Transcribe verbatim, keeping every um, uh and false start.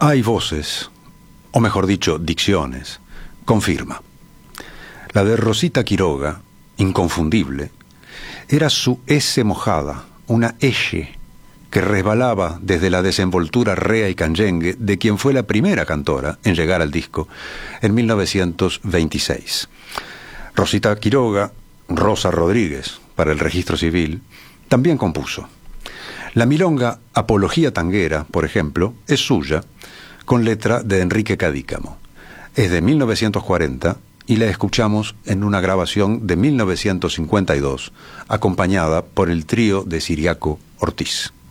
Hay voces, o mejor dicho, dicciones, confirma. La de Rosita Quiroga, inconfundible, era su S mojada, una elle que resbalaba desde la desenvoltura rea y canyengue de quien fue la primera cantora en llegar al disco en mil novecientos veintiséis. Rosita Quiroga, Rosa Rodríguez, para el registro civil, también compuso. La milonga Apología Tanguera, por ejemplo, es suya, con letra de Enrique Cadícamo. Es de mil novecientos cuarenta y la escuchamos en una grabación de mil novecientos cincuenta y dos, acompañada por el trío de Ciriaco Ortiz.